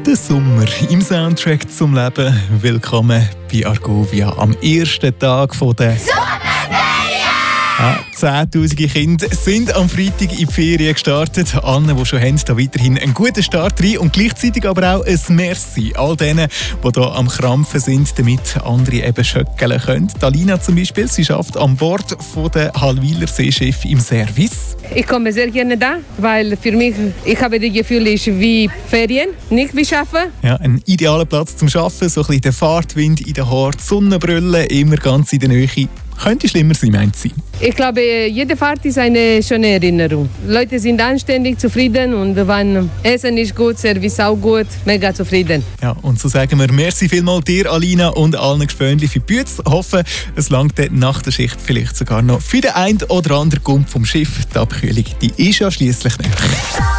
Der Sommer im Soundtrack zum Leben. Willkommen bei Argovia am ersten Tag der Zehntausende Kinder sind am Freitag in die Ferien gestartet. Alle, die schon haben, da weiterhin einen guten Start rein und gleichzeitig aber auch ein Merci all denen, die hier am Krampfen sind, damit andere eben schöckeln können. Alina zum Beispiel, sie arbeitet an Bord von der Hallwiler Seeschiff im Service. Ich komme sehr gerne da, weil für mich, ich habe das Gefühl, es ist wie Ferien, nicht wie Arbeiten. Ja, ein idealer Platz zum Arbeiten, so ein bisschen der Fahrtwind in den Haaren, die Sonnenbrille, immer ganz in der Nähe. Könnte schlimmer sein, meint sie. Ich glaube, jede Fahrt ist eine schöne Erinnerung. Leute sind anständig, zufrieden und wenn Essen ist gut, Service auch gut, mega zufrieden. Ja, und so sagen wir merci vielmals dir, Alina, und allen Gespönli für die Bütze. Hoffen, es langt nach der Schicht vielleicht sogar noch für den einen oder anderen Gump vom Schiff. Die Abkühlung, die ist ja schliesslich nicht.